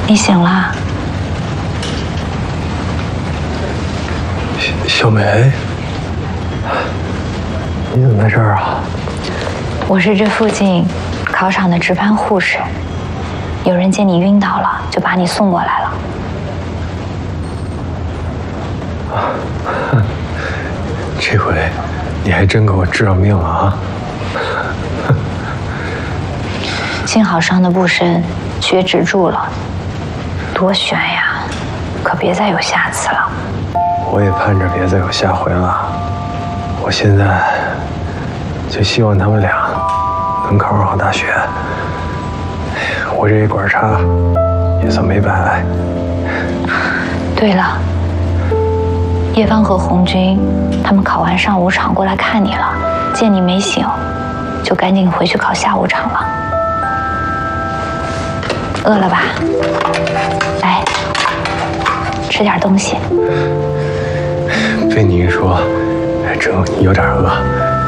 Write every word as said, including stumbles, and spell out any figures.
你醒了？ 小梅，你怎么在这儿啊？ 我是这附近考场的值班护士，有人见你晕倒了，就把你送过来了。 啊，这回你还真给我治上命了啊！ 幸好伤得不深，血止住了，多悬呀！可别再有下次了。 我也盼着别再有下回了。我现在就希望他们俩能考上好大学。我这一管插也算没白来。 对了，叶芳和红军他们考完上午场过来看你了，见你没醒，就赶紧回去考下午场了。饿了吧？来，吃点东西。 被你一说，还真有点饿。